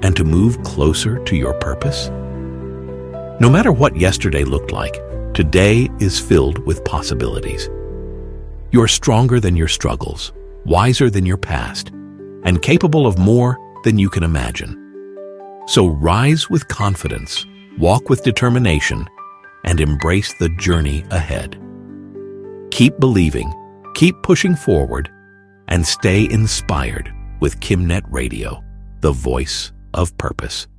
and to move closer to your purpose? No matter what yesterday looked like, today is filled with possibilities. You're stronger than your struggles, wiser than your past, and capable of more than you can imagine. So rise with confidence, walk with determination, and embrace the journey ahead. Keep believing, keep pushing forward, and stay inspired with KimNet Radio, the voice of purpose.